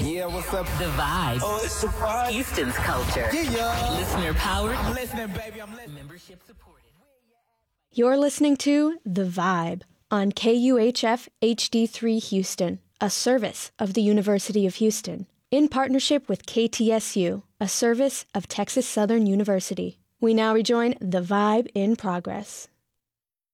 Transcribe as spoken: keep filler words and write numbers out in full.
Yeah, what's up? The Vibe. Oh, it's the vibe. Houston's culture. Yeah, yeah. Listener powered. I'm listening, baby. I'm listening. Membership supported. You're listening to The Vibe on K U H F H D three Houston, a service of the University of Houston, in partnership with K T S U, a service of Texas Southern University. We now rejoin The Vibe in progress.